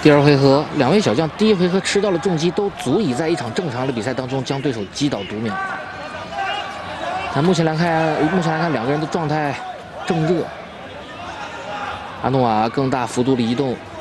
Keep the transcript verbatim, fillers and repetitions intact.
第二回合，两位小将第一回合吃到了重击，都足以在一场正常的比赛当中将对手击倒读秒。但目前来看，目前来看，两个人的状态正热。阿诺瓦更大幅度的移动，